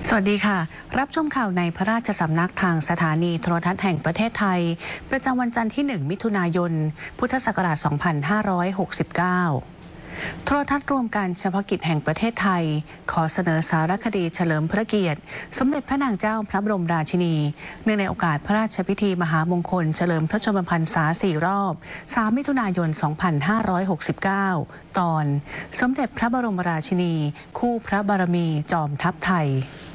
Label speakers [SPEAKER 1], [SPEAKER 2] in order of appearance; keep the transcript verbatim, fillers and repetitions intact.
[SPEAKER 1] สวัสดีค่ะ รับชมข่าวในพระราชสำนักทางสถานีโทรทัศน์แห่งประเทศไทยประจำวันจันทร์ที่ หนึ่ง มิถุนายน พุทธศักราช สองพันห้าร้อยหกสิบเก้า โทรทัศน์รวมการเฉพาะกิจแห่งประเทศไทยขอเสนอสารคดีเฉลิมพระเกียรติสมเด็จพระนางเจ้าพระบรมราชินีเนื่องในโอกาสพระราชพิธีมหามงคลเฉลิมพระชนมพรรษาสี่รอบ สาม มิถุนายน สองพันห้าร้อยหกสิบเก้า ตอนสมเด็จพระบรมราชินีคู่พระบารมีจอมทัพไทย